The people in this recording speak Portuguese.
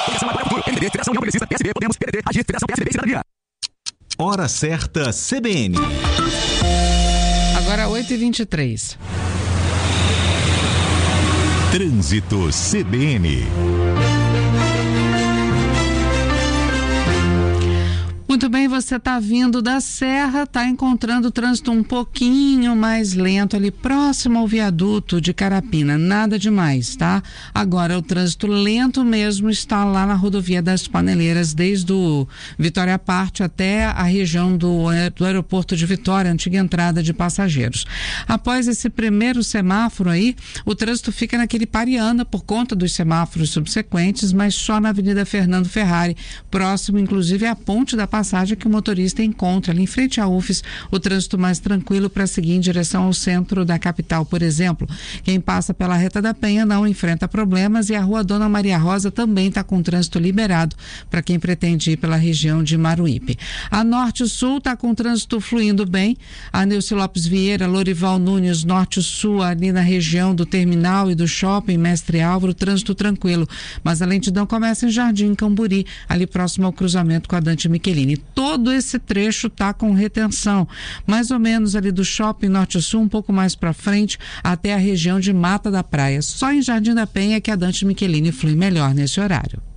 Hora certa CBN. Agora 8h23. Trânsito CBN. Muito bem, você está vindo da Serra, está encontrando o trânsito um pouquinho mais lento ali próximo ao viaduto de Carapina, nada demais, tá? Agora o trânsito lento mesmo está lá na rodovia das Paneleiras, desde o Vitória Pátio até a região do aeroporto de Vitória, antiga entrada de passageiros. Após esse primeiro semáforo aí, o trânsito fica naquele pare-anda por conta dos semáforos subsequentes, mas só na Avenida Fernando Ferrari, próximo inclusive à ponte da passagem que o motorista encontra ali em frente à UFES, o trânsito mais tranquilo para seguir em direção ao centro da capital, por exemplo. Quem passa pela Reta da Penha não enfrenta problemas e a Rua Dona Maria Rosa também está com trânsito liberado para quem pretende ir pela região de Maruípe. A Norte-Sul está com trânsito fluindo bem. A Neuci Lopes Vieira, Lorival Nunes, Norte-Sul, ali na região do terminal e do shopping Mestre Álvaro, trânsito tranquilo. Mas a lentidão começa em Jardim Camburi, ali próximo ao cruzamento com a Dante Michelini. Todo esse trecho está com retenção, mais ou menos ali do shopping Norte-Sul, um pouco mais para frente, até a região de Mata da Praia. Só em Jardim da Penha que a Dante Michelini flui melhor nesse horário.